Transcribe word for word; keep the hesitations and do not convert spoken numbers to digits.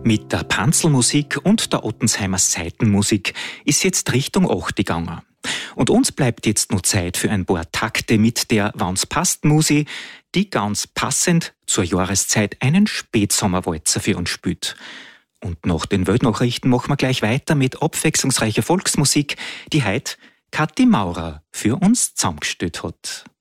Mit der Panzelmusik und der Ottensheimer Saitenmusik ist jetzt Richtung acht gegangen. Und uns bleibt jetzt noch Zeit für ein paar Takte mit der Wann's passt Musi, die ganz passend zur Jahreszeit einen Spätsommerwalzer für uns spielt. Und nach den Weltnachrichten machen wir gleich weiter mit abwechslungsreicher Volksmusik, die heute Kathi Maurer für uns zusammengestellt hat.